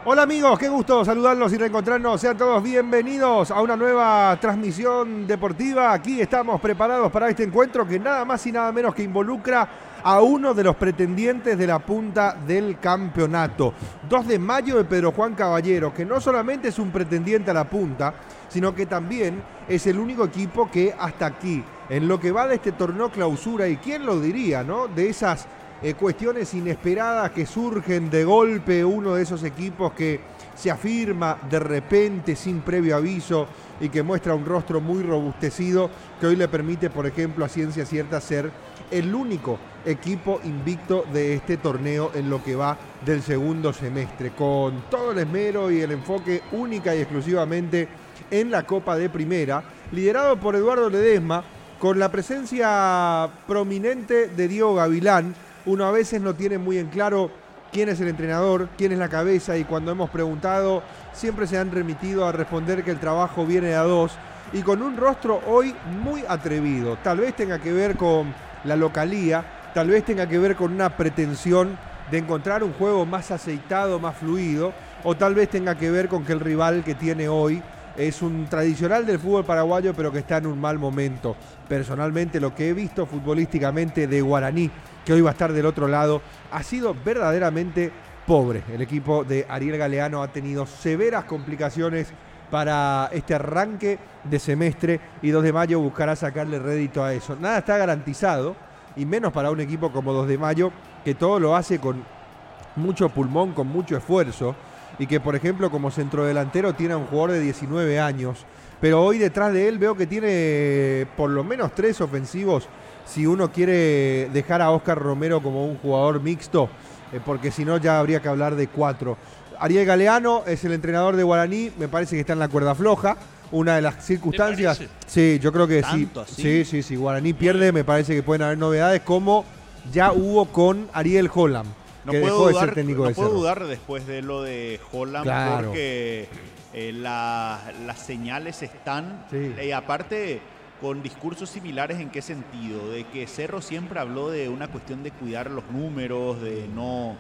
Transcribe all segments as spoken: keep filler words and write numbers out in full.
Hola amigos, qué gusto saludarlos y reencontrarnos. Sean todos bienvenidos a una nueva transmisión deportiva. Aquí estamos preparados para este encuentro que nada más y nada menos que involucra a uno de los pretendientes de la punta del campeonato. dos de mayo de Pedro Juan Caballero, que no solamente es un pretendiente a la punta, sino que también es el único equipo que hasta aquí, en lo que va de este torneo clausura, y quién lo diría, ¿no? De esas Eh, cuestiones inesperadas que surgen de golpe, uno de esos equipos que se afirma de repente sin previo aviso y que muestra un rostro muy robustecido que hoy le permite, por ejemplo, a ciencia cierta ser el único equipo invicto de este torneo en lo que va del segundo semestre, con todo el esmero y el enfoque única y exclusivamente en la Copa de Primera, liderado por Eduardo Ledesma, con la presencia prominente de Diego Gavilán. Uno a veces no tiene muy en claro quién es el entrenador, quién es la cabeza, y cuando hemos preguntado siempre se han remitido a responder que el trabajo viene de a dos, y con un rostro hoy muy atrevido. Tal vez tenga que ver con la localía, tal vez tenga que ver con una pretensión de encontrar un juego más aceitado, más fluido, o tal vez tenga que ver con que el rival que tiene hoy es un tradicional del fútbol paraguayo, pero que está en un mal momento. Personalmente, lo que he visto futbolísticamente de Guaraní, que hoy va a estar del otro lado, ha sido verdaderamente pobre. El equipo de Ariel Galeano ha tenido severas complicaciones para este arranque de semestre, y dos de mayo buscará sacarle rédito a eso. Nada está garantizado, y menos para un equipo como dos de mayo, que todo lo hace con mucho pulmón, con mucho esfuerzo, y que, por ejemplo, como centrodelantero tiene a un jugador de diecinueve años, pero hoy detrás de él veo que tiene por lo menos tres ofensivos, si uno quiere dejar a Oscar Romero como un jugador mixto, eh, porque si no ya habría que hablar de cuatro. Ariel Galeano es el entrenador de Guaraní, me parece que está en la cuerda floja. Una de las circunstancias, sí, yo creo que sí, así? sí, sí, sí, Guaraní pierde, me parece que pueden haber novedades, como ya hubo con Ariel Holland, No que puedo dejó dudar, de ser técnico no de puedo Cerro. dudar después de lo de Holland, Claro. porque eh, la- las señales están, Sí. y aparte con discursos similares. ¿En qué sentido? De que Cerro siempre habló de una cuestión de cuidar los números, de no,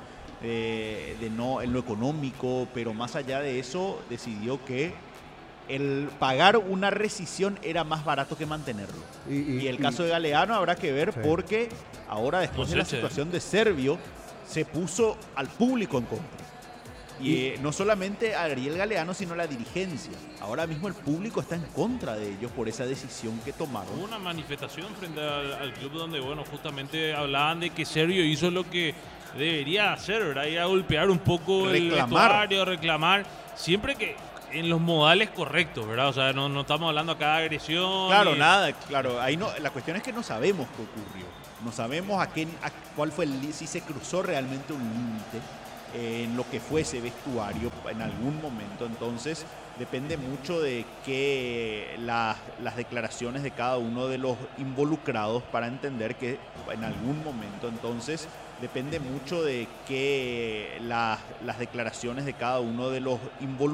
eh, de no en lo económico, pero más allá de eso decidió que el pagar una rescisión era más barato que mantenerlo. Y, y- Y el y- caso de Galeano habrá que ver, Sí. porque ahora, después de la Cosecha. situación de Servio, se puso al público en contra. Y, Y- eh, no solamente a Ariel Galeano, sino la dirigencia. Ahora mismo el público está en contra de ellos por esa decisión que tomaron. Hubo una manifestación frente al, al club donde, bueno, justamente hablaban de que Sergio hizo lo que debería hacer, ¿verdad? Ir a golpear un poco el Reclamar. vestuario, reclamar, siempre que en los modales correctos, ¿verdad? O sea, no, no estamos hablando acá de agresión. Claro, ni- nada, claro. Ahí no, la cuestión es que no sabemos qué ocurrió. No sabemos a qué, a cuál fue el li- si se cruzó realmente un límite eh, en lo que fue ese vestuario en algún momento. Entonces depende mucho de que la- las declaraciones de cada uno de los involucrados, para entender que en algún momento, entonces depende mucho de que la- las declaraciones de cada uno de los involucrados